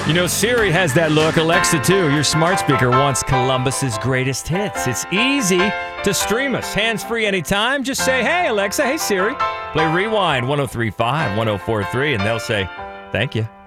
You know, Siri has that look. Alexa, too. Your smart speaker wants Columbus's greatest hits. It's easy to stream us. Hands-free anytime. Just say, hey, Alexa, hey, Siri. Play Rewind 103.5, 104.3, and they'll say, thank you.